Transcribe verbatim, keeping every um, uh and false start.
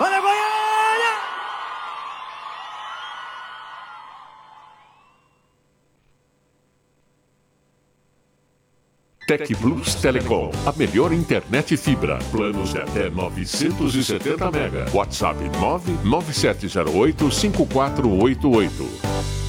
Olha Goiânia! Tec Plus Telecom, a melhor internet fibra. Planos de até novecentos e setenta mega. WhatsApp nove nove sete zero oito cinco quatro oito oito.